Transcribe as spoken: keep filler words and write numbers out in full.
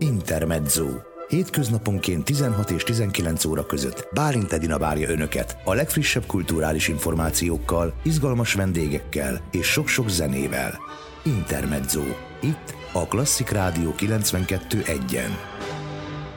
Intermezzo. Hétköznaponként tizenhat és tizenkilenc óra között Bálint Edina várja Önöket a legfrissebb kulturális információkkal, izgalmas vendégekkel és sok-sok zenével. Intermezzo. Itt a Klasszik Rádió kilencvenkettő egyen.